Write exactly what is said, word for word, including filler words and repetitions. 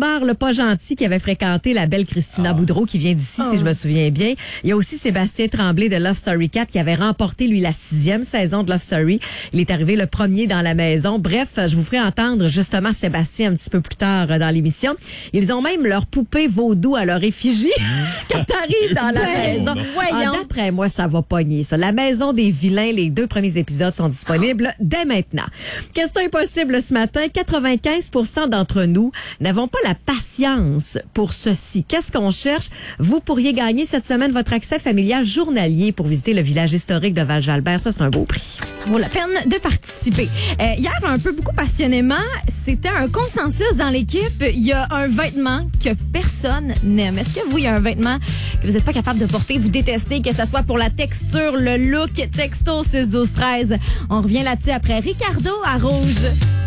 Barbare, le pas gentil, qui avait fréquenté la belle Christina Ah. Boudreau, qui vient d'ici, Oh. si je me souviens bien. Il y a aussi Sébastien Tremblay de Love Story quatre qui avait remporté, lui, la sixième saison de Love Story. Il est arrivé le premier dans la maison. Bref, je vous ferai entendre justement Sébastien un petit peu plus tard euh, dans l'émission. Ils ont même leur poupée vaudou à leur effigie quand t'arrives dans la Ben, maison. voyons. Ah, d'après moi, ça va pogner, ça. La Maison des vilains, les deux premiers épisodes sont disponibles dès maintenant. Question impossible ce matin. quatre-vingt-quinze pour cent d'entre nous n'avons pas la patience pour ceci. Qu'est-ce qu'on cherche? Vous pourriez gagner cette semaine votre accès familial journalier pour visiter le village historique de Val-Jalbert. Ça, c'est un beau prix. Ça vaut la peine de participer. Euh, hier, un peu beaucoup passionnément, c'était un consensus dans l'équipe. Il y a un vêtement que personne n'aime. Est-ce que vous, il y a un vêtement que vous n'êtes pas capable de porter, vous détestez, que ce soit pour la texture, le look, texto six douze treize. On revient là-dessus après Ricardo à Rouge.